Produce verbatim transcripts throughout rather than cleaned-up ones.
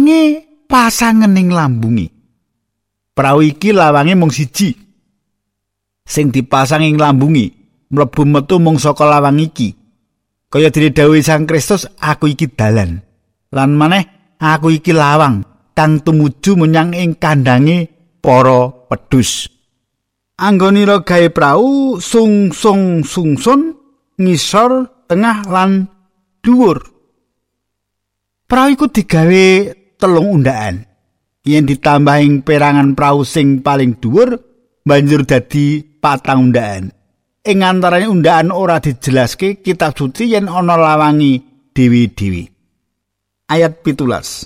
lawange pasangan ing lambungi. Prau iki lawange mung siji. Sing dipasang ing lambungi mlebu metu mung saka lawang iki. Kaya dene dawuh Sang Kristus, aku iki dalan. Lan maneh aku iki lawang kang tumuju menyang ing kandange para pedhus. Anggonira gawe prau sungsung sungsun ngisor tengah lan dhuwur. Prau iku digawe telung undaan. Yen ditambah ing perangan prau sing paling dhuwur banjur dadi patang undaan. Ing antarane undaan ora dijelaske kitab suci yen ana lawangi dewi-dewi. Ayat pitulas.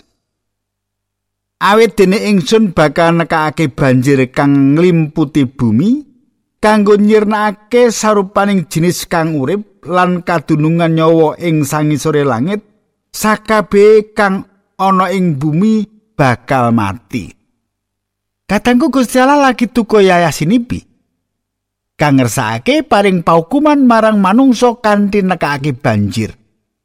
Awit dene ingsun bakal nekake banjir kang nglimputi bumi kanggo nyirnakake sarupaning jinis kang urip lan kadunungan nyawa ing sangisore langit, sakabeh kang ana ing bumi bakal mati. Katangku Gusti Allah lagi tuku yayasinipi kang ngersakake paring paukuman marang manungsa kanthi nekake banjir.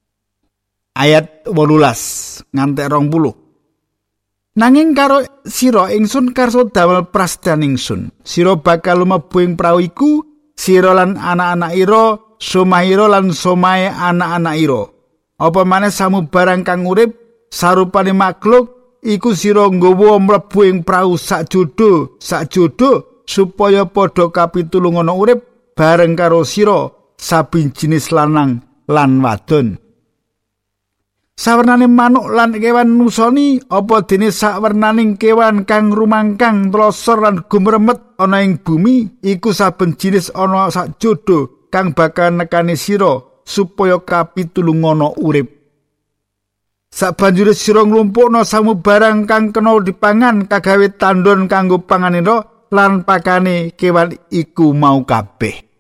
Ayat wolulas nganti rong puluh. Nanging karo sira ingsun karso damel prasdan ingsun. Sira bakal lumebu ing prau iku, sira lan anak-anak ira, somahira lan somahe anak-anak ira. Apa maneh samubarang kang urip sarupane makhluk iku sira nggawa mlebu ing prau sakjodo, sakjodo supaya padha kapitulung ana urip bareng karo sira saben jinis lanang lan wadon. Sawernane manuk lan kewan nusoni apa dene sawernaning kewan kang rumangkang tlosor lan gumremet ana ing bumi iku saben jinis ana sakjodo kang bakal nekani sira supaya kapitulung ana urip. Sabanjure sira nglumpukna samubarang kang kena dipangan kagawe tandon kanggo panganira lan pakane kewan iku mau kabeh.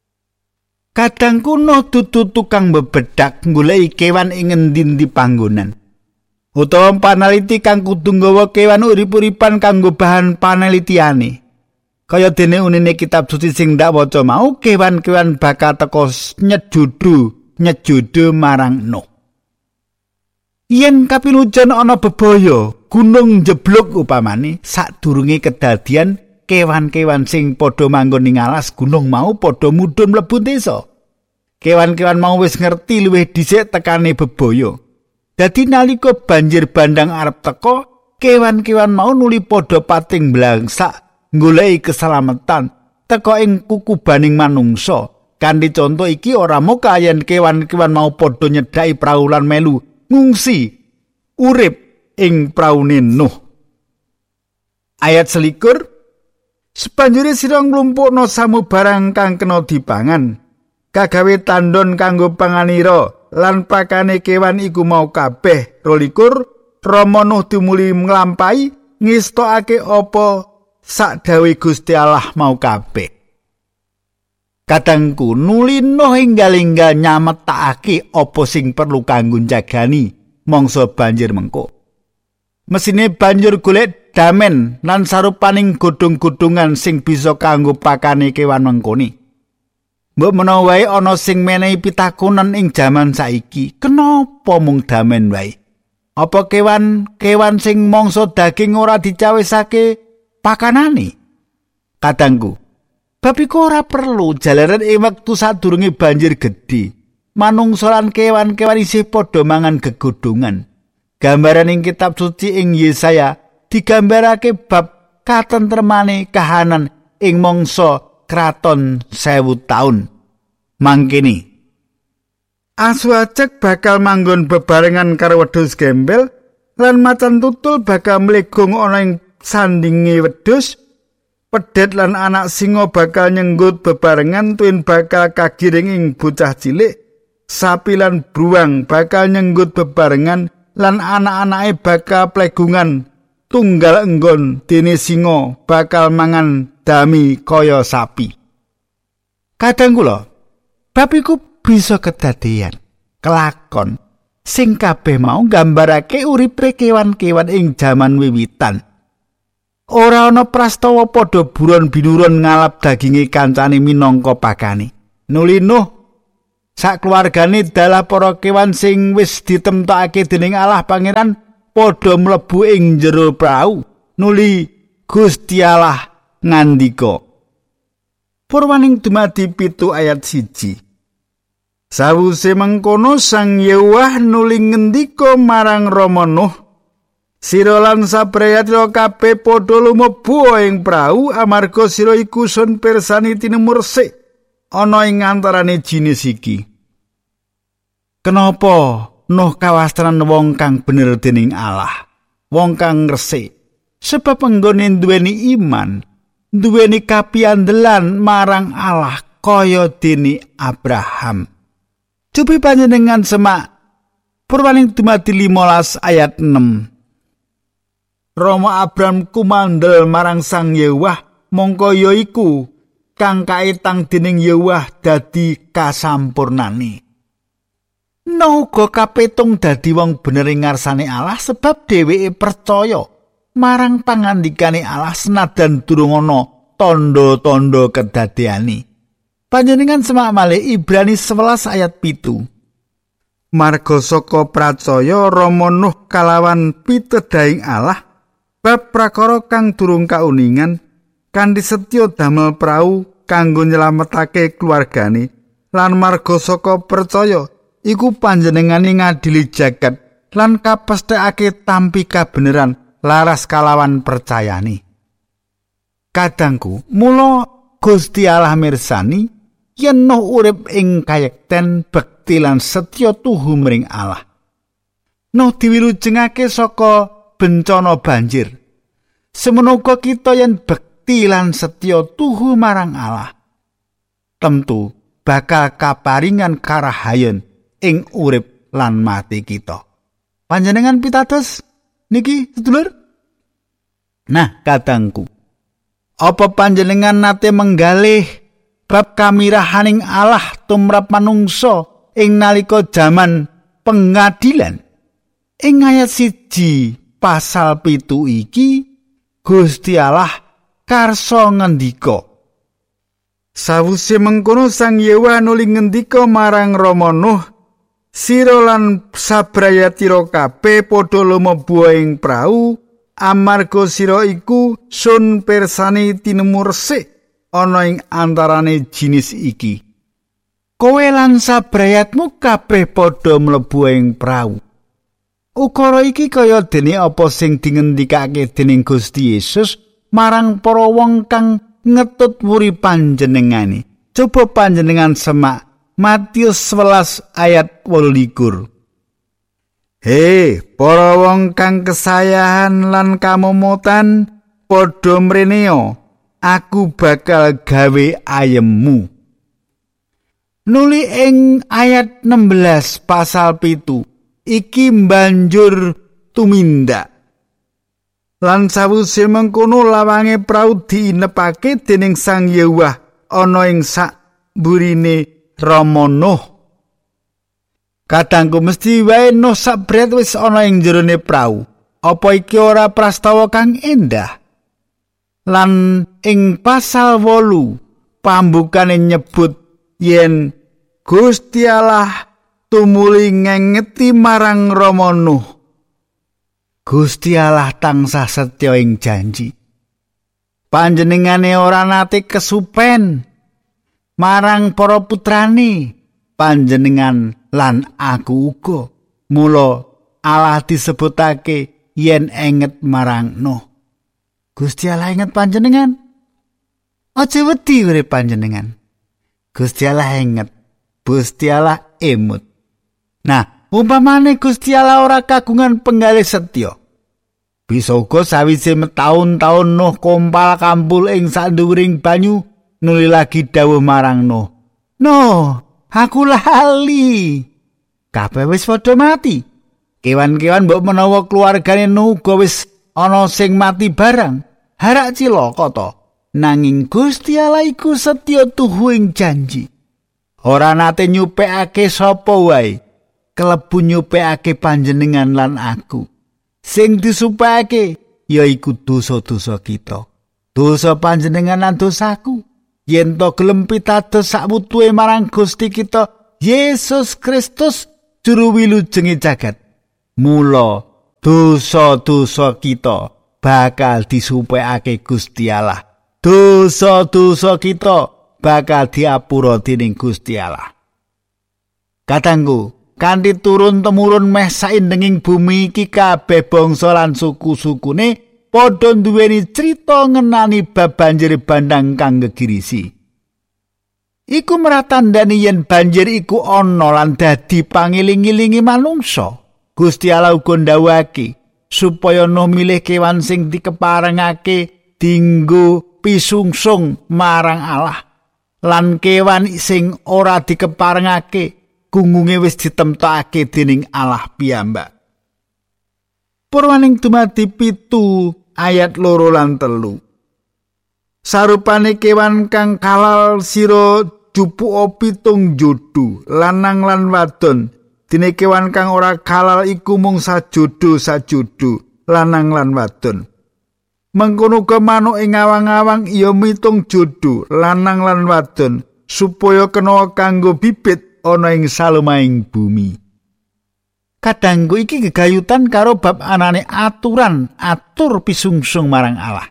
Kadang kuno dudu tukang bebedak goleki kewan ing ngendi-endi panggonan. Utawa panaliti kang kudu nggawa kewan urip-uripan kanggo bahan panelitiane. Kaya dene unine kitab suci sing ndak waca mau, kewan-kewan bakal teka nyejudu, nyejudu marang Nuh. Yen kapinujon ana bebaya, gunung jeblok upamane, sadurunge kedadian kewan-kewan sing padha manggon ing alas gunung mau padha mudhun mlebu desa. Kewan-kewan mau wis ngerti luwih dhisik tekane bebaya. Dadi nalika banjir bandang arep teka, kewan-kewan mau nuli padha pating blangsak goleki keselamatan teka ing kukubaning manungsa. Kanthi conto iki ora moka yen kewan-kewan mau padha nyedhaki prau lan melu ngungsi urip ing praune Nuh. Ayat selikur. Sebanjure sira nglumpukna samubarang kang kena dipangan, kagawe tandon kanggo panganira lan pakane kewan iku mau kabeh. Rolikur Rama Nuh tumuli nglampahi ngestokake apa sakdawe Gusti Allah mau kabeh. Kadangku nuli Nuh enggal-enggal nyametakake apa sing perlu kanggo njagani mangsa banjir mengko. Mesine banjur golek damen lan sarupaning godhong-godhongan sing bisa kanggo pakane kewan mengkoni. Mbok menawa wae ana sing menehi pitakonan ing jaman saiki, kenapa mung damen wae? Apa kewan-kewan sing mangsa daging ora dicawisake pakanane? Kadangku, bab iku ora perlu jalaran ing wektu sadurunge banjir gedhe. Manungsa lan kewan-kewan isih padha mangan gegodhongan. Gambaran ing kitab suci ing Yesaya digambarake bab katentremane kahanan ing mangsa kraton sewu taun. Mangkene asu acek bakal manggon bebarengan karo wedhus gembel lan macan tutul bakal mlegong ana ing sandinge wedhus. Pedhet lan anak singa bakal nyenggut bebarengan, tuwin bakal kagiring ing bocah cilik. Sapi lan bruwang bakal nyenggut bebarengan lan anak-anake bakal plegungan tunggal enggon. Dene singa bakal mangan dami kaya sapi. Kadang kula bab iku bisa kedadean kelakon sing kabeh mau nggambarake uripe kewan-kewan ing jaman wiwitan. Ora ana prastawa padha buron binuron ngalap daginge kancane minangka pakane. Nuli Nuh sak keluargane dalah para kewan sing wis ditemtokake dening Allah Pangeran padha mlebu ing jero prau. Nuli Gusti Allah ngandika. Purwaning dumadi pitu ayat siji. Sawise mengkono Sang Yewah nuli ngendika marang Rama Nuh, sira lan sabrayatira kabeh padha lumebu ing prau amarga sira iku sun pirsani tinemu resik ana ing antarane jinis iki. Kenapa Nuh kawastanan wong kang bener dening Allah, wong kang resik? Sebab anggone duweni iman, duweni kapiandelan marang Allah kaya dene Abraham. Cobi panjenengan semak Purwaning dumadi limolas ayat enam. Rama Abraham kumandel marang Sang Yewah, mongko ya iku kang kaitang dening Yewah dadi kasampurnane. Nuh uga kapetung dadi wong bener ing ngarsane Allah sebab dheweke percaya marang pangandikane Allah senajan durung ana tandha-tandha kedadeane. Panjenengan semak malih Ibrani sewelas ayat pitu. Marga saka pracaya Rama Nuh kalawan pitedaing Allah bab prakara kang durung kauningan kanthi setya damel prau kanggo nyelametake keluargane lan marga saka percaya iku panjenengane ngadili jagat lan kapesthekake tampi kabeneran laras kalawan percayane. Kadangku, mula Gusti Allah mirsani yen Nuh urip ing kayekten bekti lan setya tuhu mring Allah. Nuh diwilujengake saka bencana banjir. Semono uga kita yen bekti lan setya tuhu marang Allah, tentu bakal kaparingan karahayen ing urip lan mati kita. Panjenengan pitados niki sedulur? Nah, kadangku, apa panjenengan nate menggalih bab kamirahaning Allah tumrap manungsa ing nalika jaman pengadilan? Ing ayat siji pasal pitu iki Gusti Allah karsa ngendika. Sawise mengkono Sang Yewah nuli ngendika marang Rama Nuh, sira lan sabrayatira kabeh padha lumebu ing prau amarga sira iku sun pirsani tinemu resik ana ing antarane jinis iki. Kowe lan sabrayatmu kabeh padha mlebu ing prau. Ukara iki kaya dene apa sing dingendikake dening Gusti Yesus marang para wong kang ngetut wuri panjenengane. Coba panjenengan semak Matius sewelas ayat wolulikur. He, para wong kang kesayahan lan kamomotan padha mreneo, aku bakal gawe ayemmu. Nuli ing ayat enam belas pasal pitu. Iki banjur tumindak. Lan sawise mengkono lawange prau diinepake dening Sang Yewah ana ing sak burine Rama Nuh. Kadangku mesti wae Nuh sabret wis ana ing jerone prau. Apa iki ora prastawa kang endah? Lan ing pasal wolu pambukane nyebut yen Gusti Allah tumuli ngengeti marang Rama Nuh. Gusti Allah tansah setya ing janji. Panjenengane ora nate kesupen marang para putrane, panjenengan lan aku uga. Mula Allah disebutake yen enget marang Nuh. Gusti Allah inget panjenengan. Aja wedi urip panjenengan. Gusti Allah inget. Gusti Allah emut. Nah, umpamane Gusti Allah ora kagungan penggalih setya, bisa uga sawise metaun-taun Nuh kompal kampul ing sanduwuring banyu nuli lagi dawuh marang Nuh, "Nuh, aku lali. Kabeh wis padha mati. Kewan-kewan mbok menawa keluargane Nuh uga wis ana sing mati barang. Harak cilaka to. Nanging Gusti Allah iku setya tuhu ing janji. Ora nate nyupekake sapa wae. Kelebu nyupekake panjenengan lan aku. Sing disupekake yaiku dosa-dosa kita. Dosa panjenengan lan dosaku. Yen to gelem pitados sakwutuhe marang Gusti kita Yesus Kristus juru wilujenge jagat. Mula dosa-dosa kita bakal disumpekake Gusti Allah. Dosa-dosa kita bakal diapura dening Gusti Allah. Katangku, kanthi turun temurun meh saindenging bumi iki kabeh bangsa lan suku-sukune padha duweni crita ngenani bab banjir bandhang kang gegirisi. Iku meratandani yen banjir iku ana lan dadi pangiling-ilingi manungsa. Gusti Allah uga ndhawuhake supaya Nuh milih kewan sing dikeparengake dinggo pisungsung marang Allah. Lan kewan sing ora dikeparengake gungunge wis ditemtokake dening Allah piyambak. Purwaning dumadi pitu ayat loro lan telu. Sarupane kewan kang kalal sira jupuka pitung jodo lanang lan wadon. Dene kewan kang ora kalal iku mung sajodo-sajodo lanang lan wadon. Mengkono uga manuk ing awang-awang ya mitung jodo lanang lan wadon supaya kena kanggo bibit ana ing salumahing bumi. Kadangku iki gegayutan karo bab anane aturan atur pisungsung marang Allah.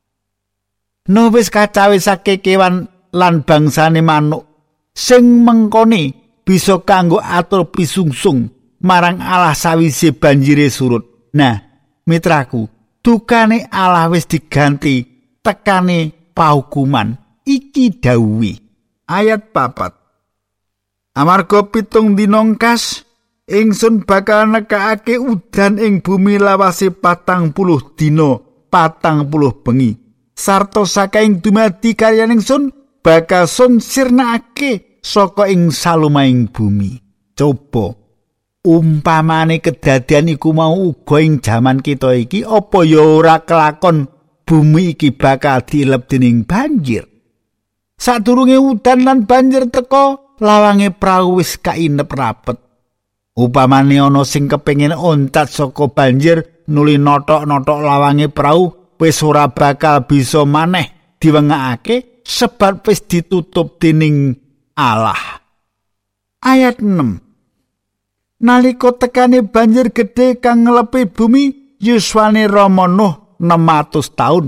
Nuh wis kacawisake kewan lan bangsane manuk sing mengkone bisa kanggo atur pisungsung marang Allah sawise banjire surut. Nah, mitraku, dukane Allah wis diganti tekane paukuman. Iki dawuhe ayat papat. Amarga pitung dina kas ingsun bakal nekakake udan ing bumi lawase patang puluh dina patang puluh bengi sarta saking dumadi karyan ingsun bakal sun sirnakake saka ing salumahing bumi. Coba umpamane kedadian iku mau uga ing jaman kita iki, apa ya ora kelakon bumi iki bakal dielep dening banjir. Sadurunge udan lan banjir teka lawange prau wis kainep rapet. Upamane ana sing kepengin oncat saka banjir nuli notok-notok lawange prau wis ora bakal bisa maneh diwengakake sebab wis ditutup dening Allah. Ayat enam. Nalika tekane banjir gedhe kang ngelepi bumi, yuswane Rama Nuh enam atus taun.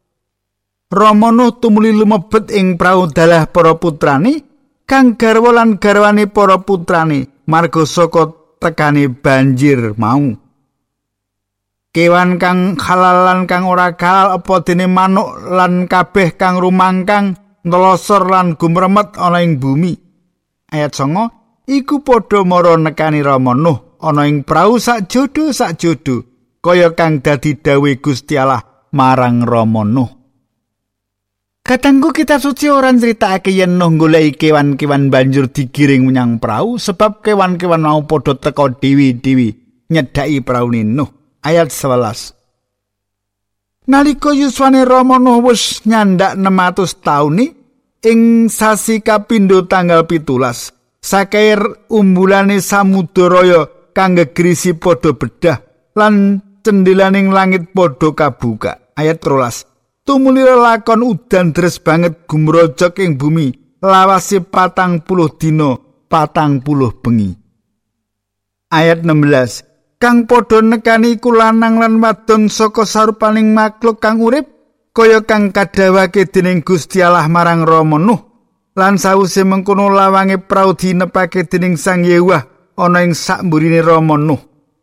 Rama Nuh tumuli lumebet ing prau dalah para putrane kang garwa lan garwane para putrane marga saka tekane banjir mau. Kewan kang halal lan kang ora halal apa dene manuk lan kabeh kang rumangkang nlosor lan gumremet ana ing bumi. Ayat songo, iku padha mara nekani Rama Nuh ana ing prau sak jodo sak jodo kaya kang dadi dawuh Gusti Allah marang Rama Nuh. Katanggu kitab suci ora nyritakake yen Nuh goleki kewan-kewan banjur digiring menyang prau sebab kewan-kewan mau padha teka dewi-dewi nyedhaki praune Nuh. Ayat sewelas. Nalika yuswane Rama Nuh wis nyandak enam atus taun ing sasi kapindho tanggal pitulas sakair umbulane samudra kang gegrisi padha bedah lan cendelaning langit padha kabuka. Ayat rolas. Tumuli lakon udan deres banget gumrojok ing bumi lawase patang puluh dina patang puluh bengi. Ayat enam belas. Kang padha nekani iku lanang lan wadon saka sarupaning makhluk kang urip kaya kang kadhawake dening Gusti Allah marang Rama Nuh. Lan sawise mengkono lawange prau dinepake dening Sang Yewah ana ing sakmburine Rama Nuh.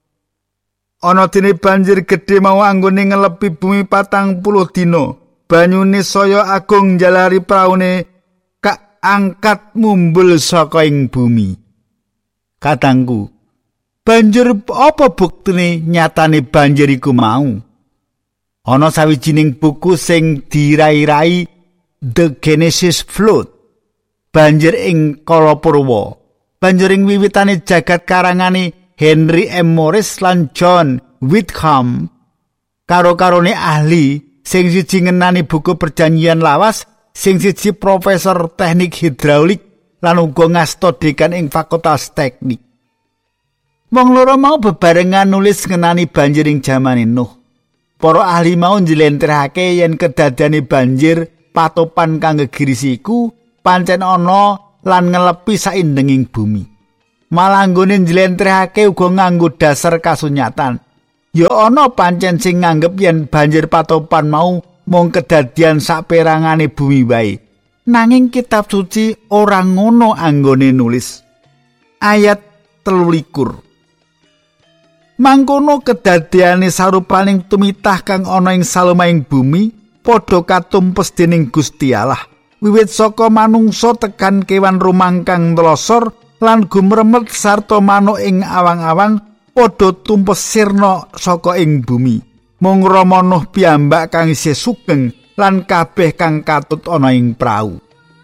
Ana dene banjir gedhe mau anggone ngelepi bumi patang puluh dina. Banyune saya agung njalari praune kak angkat mumbul saka ing bumi. Katangku, banjur apa buktine nyatane banjir iku mau? Ana sawijining buku sing dirai-rai The Genesis Flood. Banjir ing kala purwa. Banjur ing wiwitane jagat karangane Henry M. Morris lan John Whitcomb karo-karone ahli sing siji ngenani buku perjanjian lawas, sing siji profesor teknik hidraulik lan uga ngasta dekan ing fakultas teknik. Wong loro mau bebarengan nulis ngenani banjir ing jamane Nuh. Para ahli mau njlentrehake yen kedadiane banjir patopan kang gegirisi iku pancen ana lan ngelepi saindenging bumi. Malah nggone njlentrehake uga nganggo dasar kasunyatan. Ya ana pancen sing nganggep yen banjir patopan mau mung kedadian saperangane bumi wae. Nanging kitab suci ora ngono anggone nulis. Ayat telulikur. Mangkono kedadiane sarupaning tumitah kang ana ing salemaing bumi padha katumpes dening Gusti Allah. Wiwit saka manungsa tekan kewan rumangkang nlosor lan gumremet sarta manuk ing awang-awang padha tumpes sirna saka ing bumi. Mung Rama Nuh piyambak kang isih sugeng lan kabeh kang katut ana ing prau.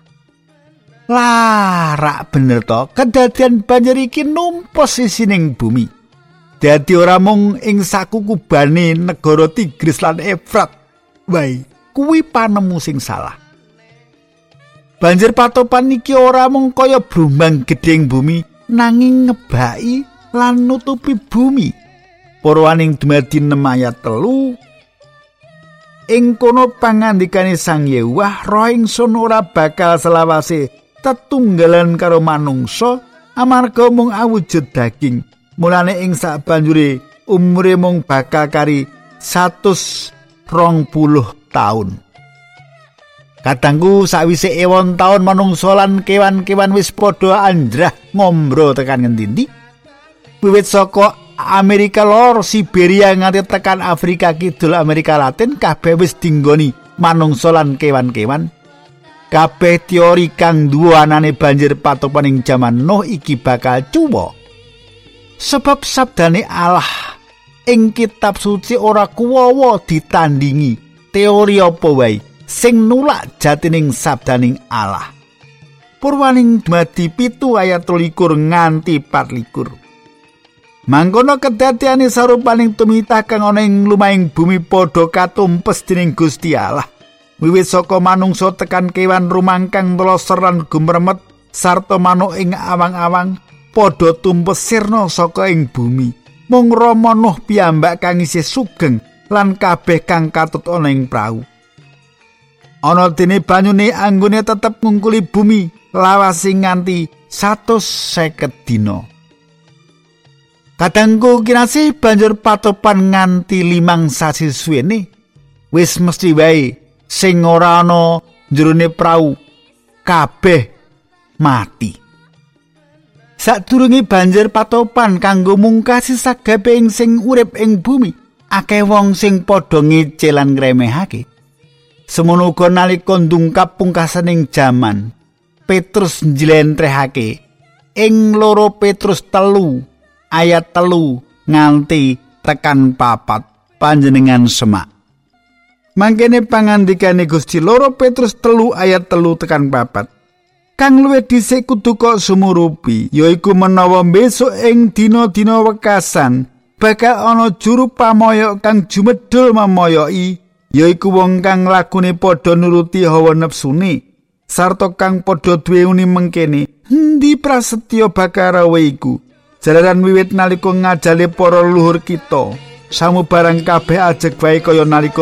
Lah, rak bener to, kedadian banjir iki numpes isining bumi. Dadi ora mung ing sakukubane negara Tigris lan Efrat. Wae, kuwi panemu sing salah. Banjir patopan iki ora mung kaya brumbang gedheng bumi, nanging ngebaki lan nutupi bumi. Purwaning dumadi enam ayat telu. Ing kono pangandikane Sang Yewah, roh ingsun ora bakal selawase tetunggalan karo manungsa amarga mung awujud daging. Mulane ing sabanjure umure mung bakal kari satus rong puluh taun. Kadangku sawise ewon taun manungsa lan kewan-kewan wis padha anjrah ngombro tekan ngendi-endi. Wiwit saka Amerika Lor, Siberia nganti tekan Afrika Kidul, Amerika Latin kabeh wis dinggoni manungsa lan kewan-kewan. Kabeh teori kang duwe anane banjir patopan ing jaman Nuh iki bakal cuwa. Sebab sabdane Allah ing kitab suci ora kuwawa ditandingi teori apa wae sing nulak jatining sabdaning Allah. Purwaning dumadi pitu ayat telikur nganti patlikur. Mangkono kedadiane sarupaning tumitah kang ana ing lumahing bumi padha katumpes dening Gusti Allah. Wiwit saka manungsa tekan kewan rumangkang nlosor lan gumremet sarta manuk ing awang-awang padha tumpes sirna saka ing bumi. Mung Rama Nuh piyambak kang isih sugeng lan kabeh kang katut ana ing prau. Ana dene banyune anggone tetep ngungkuli bumi lawas nganti satus seket dina. Kadangku kinasih banjur patopan nganti limang sasi suwene wis mesti wae sing ora ana jerone prau kabeh mati. Sadurunge banjir patopan kanggo mungkasi sagabehing sing urip ing bumi, akeh wong sing padha ngece lan ngremehake. Semono uga nalika ndungkap pungkasaning jaman, Petrus njlentrehake ing loro Petrus telu ayat telu nganti tekan papat panjenengan semak. Mangkene pangandikane Gusti loro Petrus telu ayat telu tekan papat. Kang luwih dhisik kudu kok sumurupi, yaiku menawa besok ing dina-dina wekasan bakal ana juru pamoyok kang jumedhul mamoyoki, yaiku wong kang lakune padha nuruti hawa nepsune, sarta kang padha duwe uni mengkene, endi prasetya bakal rawe iku. Jalaran wiwit nalika ngajale para leluhur kita, samubarang kabeh ajeg wae kaya nalika